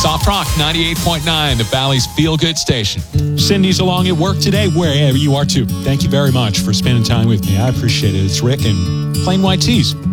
Soft Rock 98.9, the Valley's feel-good station. Cindy's along at work today, wherever you are too. Thank you very much for spending time with me. I appreciate it. It's Rick and Plain White Tees.